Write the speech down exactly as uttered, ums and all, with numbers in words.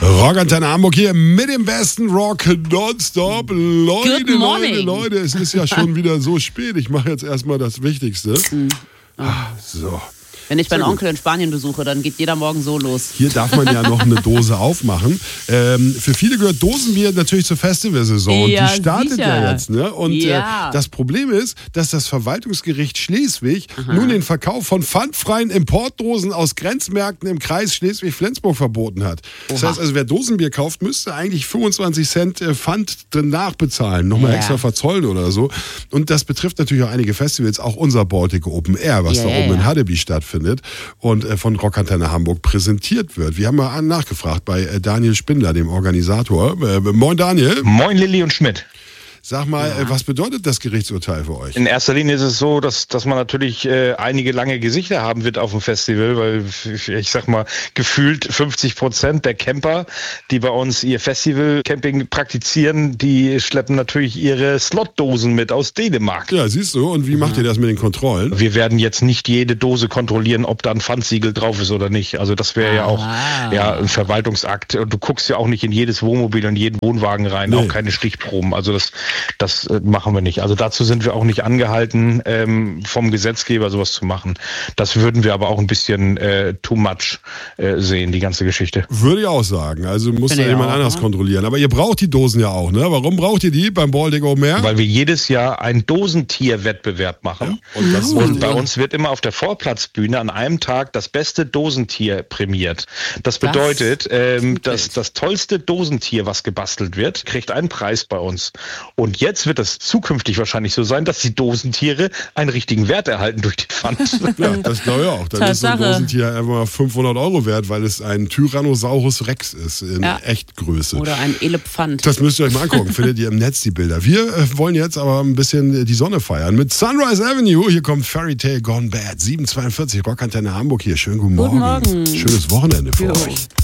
Rockantenne Hamburg hier mit dem besten Rock nonstop. Leute, Good morning. Leute, Leute, es ist ja schon wieder so spät. Ich mache jetzt erstmal das Wichtigste. Mhm. Ah, so. Wenn ich meinen Onkel in Spanien besuche, dann geht jeder Morgen so los. Hier darf man ja noch eine Dose aufmachen. Ähm, für viele gehört Dosenbier natürlich zur Festivalsaison. Ja, die startet sicher. ja jetzt. Ne? Und Ja. äh, das Problem ist, dass das Verwaltungsgericht Schleswig Aha. nun den Verkauf von pfandfreien Importdosen aus Grenzmärkten im Kreis Schleswig-Flensburg verboten hat. Das Oha. heißt also, wer Dosenbier kauft, müsste eigentlich fünfundzwanzig Cent äh, Pfand drin nachbezahlen. Nochmal Ja. extra verzollen oder so. Und das betrifft natürlich auch einige Festivals, auch unser Baltic Open Air, was Ja, da ja, oben in ja. Hadeby stattfindet. Und äh, von Rockantenne Hamburg präsentiert wird. Wir haben mal nachgefragt bei äh, Daniel Spindler, dem Organisator. Äh, moin Daniel. Moin Lilly und Schmidt. Sag mal, äh, was bedeutet das Gerichtsurteil für euch? In erster Linie ist es so, dass, dass man natürlich äh, einige lange Gesichter haben wird auf dem Festival, weil ich sag mal, gefühlt fünfzig Prozent der Camper, die bei uns ihr Festival-Camping praktizieren, die schleppen natürlich ihre Slotdosen mit aus Dänemark. Ja, siehst du. Und wie macht ihr das mit den Kontrollen? Wir werden jetzt nicht jede Dose kontrollieren, ob da ein Pfandsiegel drauf ist oder nicht. Also das wäre ja auch Ah. ja, ein Verwaltungsakt. Und du guckst ja auch nicht in jedes Wohnmobil und jeden Wohnwagen rein, Nee. auch keine Stichproben. Also das Das äh, machen wir nicht. Also dazu sind wir auch nicht angehalten, ähm, vom Gesetzgeber sowas zu machen. Das würden wir aber auch ein bisschen äh, too much äh, sehen, die ganze Geschichte. Würde ich auch sagen. Also muss da Finde ich jemand auch, anders ne? kontrollieren. Aber ihr braucht die Dosen ja auch, ne? Warum braucht ihr die beim Baltic Open Air? Weil wir jedes Jahr einen Dosentierwettbewerb machen. Ja, und das ist Und bei uns wird immer auf der Vorplatzbühne an einem Tag das beste Dosentier prämiert. Das bedeutet, ähm, dass das tollste Dosentier, was gebastelt wird, kriegt einen Preis bei uns. Und jetzt wird es zukünftig wahrscheinlich so sein, dass die Dosentiere einen richtigen Wert erhalten durch den Pfand. Ja, das glaube ich auch. Dann ist so ein Tatsache. Dosentier einfach mal fünfhundert Euro wert, weil es ein Tyrannosaurus Rex ist in Ja. Echtgröße. Oder ein Elefant. Das müsst ihr euch mal angucken. Findet ihr im Netz die Bilder. Wir äh, wollen jetzt aber ein bisschen die Sonne feiern. Mit Sunrise Avenue. Hier kommt Fairy Tale Gone Bad. sieben zweiundvierzig Rockantenne Hamburg hier. Schönen guten Morgen. Guten Morgen. Schönes Wochenende für Jo. euch.